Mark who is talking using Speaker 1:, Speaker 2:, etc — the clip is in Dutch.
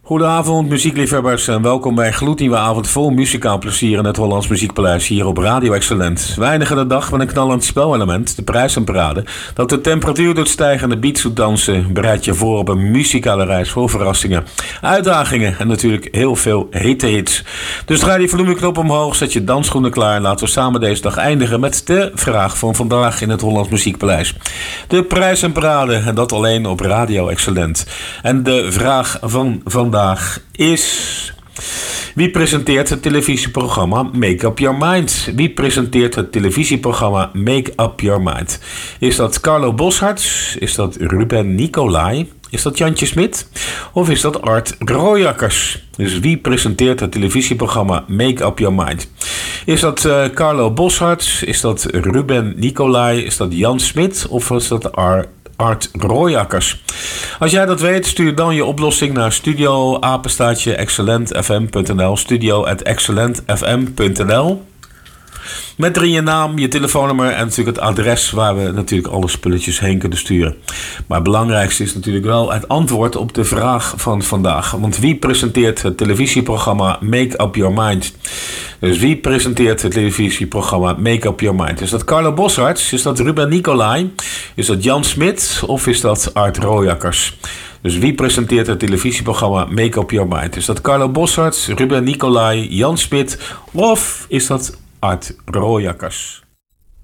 Speaker 1: Goedenavond muziekliefhebbers en welkom bij een gloednieuwe avond vol muzikaal plezier in het Hollands Muziekpaleis hier op Radio Excellent. We eindigen de dag met een knallend spelelement, de prijs en parade, dat de temperatuur doet stijgen en de beat doet dansen. Bereid je voor op een muzikale reis vol verrassingen, uitdagingen en natuurlijk heel veel hits. Dus draai die volumeknop omhoog, zet je dansschoenen klaar en laten we samen deze dag eindigen met de vraag van vandaag in het Hollands Muziekpaleis. De prijs en parade en dat alleen op Radio Excellent. En de vraag van vandaag is: wie presenteert het televisieprogramma Make Up Your Mind? Wie presenteert het televisieprogramma Make Up Your Mind? Is dat Carlo Boszhard? Is dat Ruben Nicolai? Is dat Jantje Smit? Of is dat Art Rooijakkers? Dus wie presenteert het televisieprogramma Make Up Your Mind? Is dat Carlo Boszhard? Is dat Ruben Nicolai? Is dat Jan Smit? Of is dat Art Rooijakkers? Als jij dat weet, stuur dan je oplossing naar studio@excellentfm.nl, studio@excellentfm.nl. Met erin je naam, je telefoonnummer en natuurlijk het adres waar we natuurlijk alle spulletjes heen kunnen sturen. Maar het belangrijkste is natuurlijk wel het antwoord op de vraag van vandaag. Want wie presenteert het televisieprogramma Make Up Your Mind? Dus wie presenteert het televisieprogramma Make Up Your Mind? Is dat Carlo Boszhard? Is dat Ruben Nicolai? Is dat Jan Smit? Of is dat Art Rooijakkers? Dus wie presenteert het televisieprogramma Make Up Your Mind? Is dat Carlo Boszhard, Ruben Nicolai, Jan Smit of is dat Art Rooijakkers?